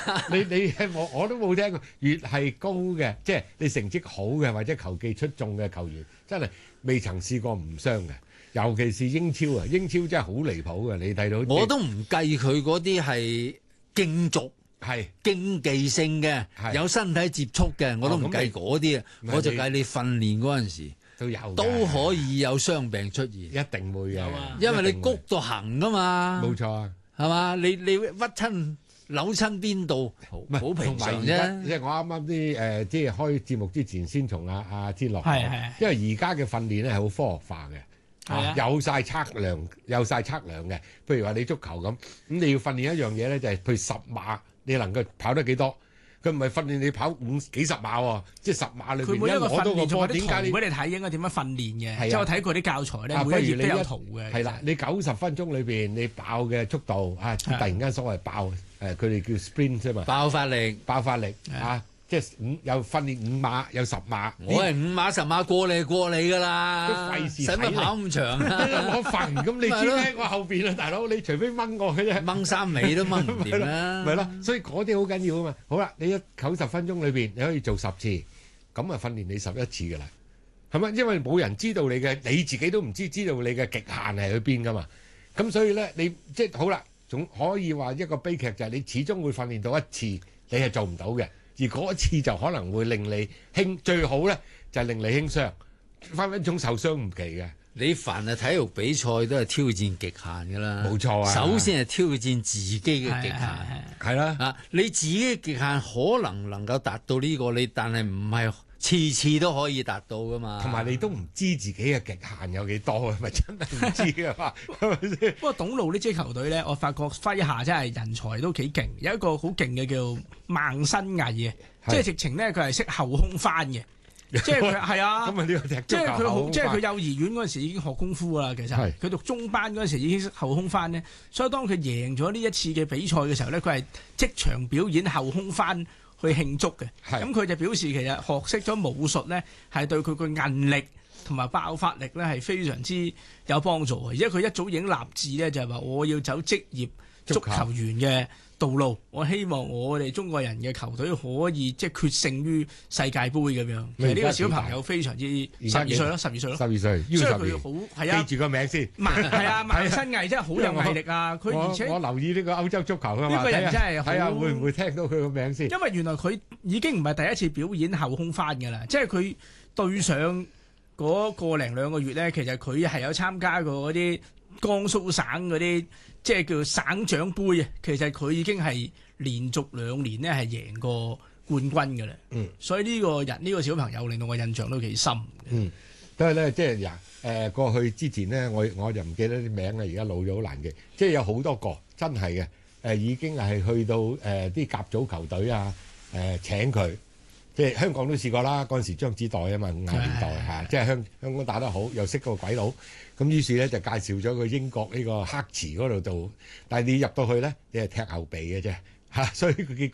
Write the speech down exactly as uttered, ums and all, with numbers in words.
你你我我都冇聽過，越係高嘅，即係你成績好嘅或者球技出眾嘅球員，真係未曾試過唔傷嘅。尤其是英超啊，英超真係好離譜嘅。你睇到我都唔計佢嗰啲係競逐。 係競技性嘅，有身體接觸嘅，我都唔計嗰啲啊，我就計你訓練嗰陣時都有， 都可以有傷病出現， 一定會嘅， 因為你谷到行噶嘛， 冇錯啊， 係嘛？你你屈親扭親邊度，好平常啫。 即係我啱啱啲誒，即係開節目之前先同阿阿天樂係係， 因為而家嘅訓練咧係好科學化嘅。啊、有晒測量，有晒測量嘅。譬如話你足球咁，咁你要訓練一樣嘢咧，就係、是、譬如十碼，你能夠跑得幾多？佢唔係訓練你跑五幾十碼喎，即係十碼裏邊一攞到個波，點解你俾你睇應該點樣訓練嘅？即係、 啊、 我睇過啲教材咧， 啊、 每一頁都有圖嘅。 係啦、啊，你九十分鐘裏邊你爆嘅速度啊，突然間所謂爆誒，佢、啊、哋叫 sprint 啫嘛， 爆發力， 爆發力啊！即係五有訓練五碼有十碼， 我係五碼十碼過嚟過嚟㗎啦， 都費事使乜跑咁長啊？ 我煩咁，你知咧我後邊啊，大佬你除非掹我嘅啫， 掹三尾都掹唔掂啦。 咪咯，所以嗰啲好緊要啊嘛。好啦，你一九十分鐘裏邊你可以做十次，咁啊訓練你十一次㗎啦，係咪？因為冇人知道你嘅，你自己都唔知知道你嘅極限係去邊㗎嘛。咁所以咧，你即係好啦，總可以話一個悲劇就係你始終會訓練到一次，你係做唔到嘅。而嗰一次就可能會令你輕，最好咧就係、是、令你輕傷，分分鐘受傷唔奇嘅。 你凡係體育比賽都係挑戰極限㗎啦， 冇錯啊！ 首先係挑戰自己嘅極限， 係啦啊！你自己嘅極限可能能夠達到呢、這個，你但係唔係次次都可以達到㗎嘛。 同埋你都唔知自己嘅極限有幾多，咪真係唔知㗎嘛，係咪先？ 不過董路呢支球隊咧，我發覺麾下真係人才都幾勁，有一個好勁嘅叫孟新毅嘅，即係直情咧佢係識後空翻嘅。即係佢係啊， 咁啊呢個踢即係佢好，即係佢幼兒園嗰陣時已經學功夫啦。其實佢讀中班嗰陣時已經識後空翻咧，所以當佢贏咗呢一次嘅比賽嘅時候咧，佢係即場表演後空翻去慶祝嘅。咁佢就表示其實學識咗武術咧，係對佢個韌力同埋爆發力咧係非常之有幫助嘅。而且佢一早已經立志咧，就係話我要走職業足球員嘅道路，我希望我哋中國人嘅球隊可以即係決勝於世界盃咁樣。其實呢個小朋友非常之十二歲咯，十二歲咯， 十二歲，所以佢好係啊， 記住個名先。 係啊，孟新毅真係好有毅力啊！佢而且我留意呢個歐洲足球啊嘛， 呢個人真係睇下會唔會聽到佢個名先。 因為原來佢已經唔係第一次表演後空翻㗎啦，即係佢對上嗰個零兩個月咧，其實佢係有參加過嗰啲江蘇省嗰啲。即係叫省長杯啊！其實佢已經係連續兩年咧係贏過冠軍嘅啦。嗯，所以呢個人呢、呢個小朋友令到我印象都幾深。 嗯，都係咧，即係呀誒過去之前咧，我我就唔記得啲名啦，而家老咗好難記。即係有好多個真係嘅誒，已經係去到誒啲、呃、甲組球隊啊誒、呃、請佢。即係香港都試過啦，嗰陣時張子岱啊嘛，五十年代嚇，即係香香港打得好，又識個鬼佬，咁於是咧就介紹咗去英國呢個黑池嗰度做，但係你入到去咧，你係踢後備嘅啫嚇，所以佢結